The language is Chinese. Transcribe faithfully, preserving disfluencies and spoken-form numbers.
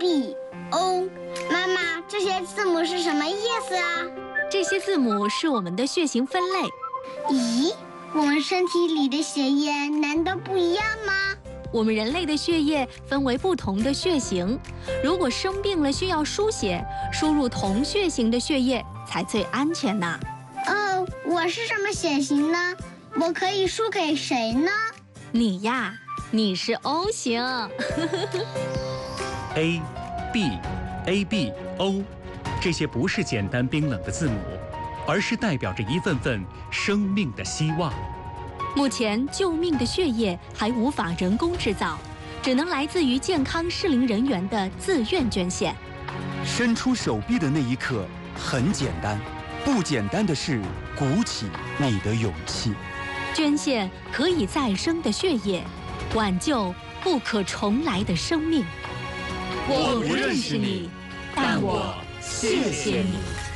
B O。妈妈，这些字母是什么意思啊？ 这些字母是我们的血型分类。 咦，我们身体里的血液难道不一样吗？ 我们人类的血液分为不同的血型，如果生病了需要输血，输入同血型的血液才最安全呢。 哦，我是什么血型呢？我可以输给谁呢？ 你呀，你是 O 型。 A B A B O， 这些不是简单冰冷的字母，而是代表着一份份生命的希望。 目前救命的血液还无法人工制造，只能来自于健康适龄人员的自愿捐献。 伸出手臂的那一刻很简单，不简单的是鼓起你的勇气。 捐献可以再生的血液，挽救不可重来的生命。 我不认识你，但我谢谢你。